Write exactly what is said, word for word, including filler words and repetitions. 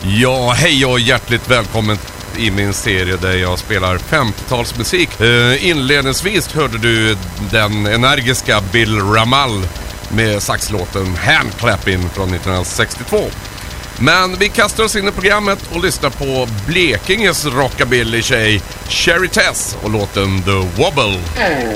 Ja, hej och hjärtligt välkommen i min serie där jag spelar femtiotalsmusik. Uh, inledningsvis hörde du den energiska Bill Ramal med saxlåten Handclapping från nittonhundrasextiotvå. Men vi kastar oss in i programmet och lyssnar på Blekinges rockabilly-tjej Sherry Tess och låten The Wobble.